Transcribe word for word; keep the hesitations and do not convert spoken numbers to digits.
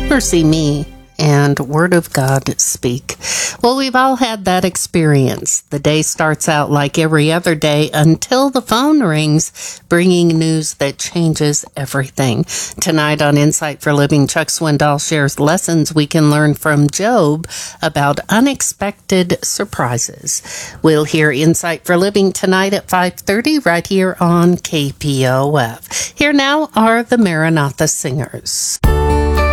Mercy me and Word of God speak. Well, we've all had that experience. The day starts out like every other day until the phone rings, bringing news that changes everything. Tonight on Insight for Living, Chuck Swindoll shares lessons we can learn from Job about unexpected surprises. We'll hear Insight for Living tonight at five thirty right here on K P O F. Here now are the Maranatha Singers.